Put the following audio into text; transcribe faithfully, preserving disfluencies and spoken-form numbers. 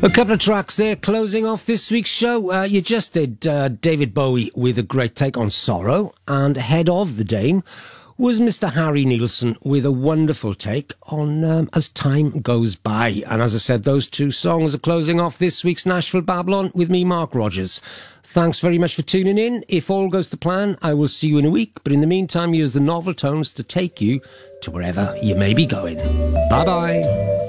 A couple of tracks there closing off this week's show. Uh, you just did uh, David Bowie with a great take on Sorrow, and ahead of the Dame was Mister Harry Nilsson with a wonderful take on um, As Time Goes By. And as I said, those two songs are closing off this week's Nashville Babylon with me, Mark Rogers. Thanks very much for tuning in. If all goes to plan, I will see you in a week. But in the meantime, use the novel tones to take you to wherever you may be going. Bye-bye.